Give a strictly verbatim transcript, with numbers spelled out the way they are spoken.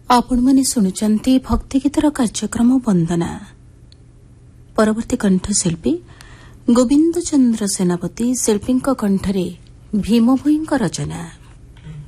ଆପଣମାନେ ଶୁଣୁଛନ୍ତି ଭକ୍ତିଗୀତର କାର୍ଯ୍ୟକ୍ରମ ବନ୍ଦନା। ପରବର୍ତ୍ତୀ କଣ୍ଠଶିଳ୍ପୀ ଗୋବିନ୍ଦ ଚନ୍ଦ୍ର ସେନାପତି, ଶିଳ୍ପୀଙ୍କ କଣ୍ଠରେ ଭୀମ ଭୋଇଙ୍କ ରଚନା।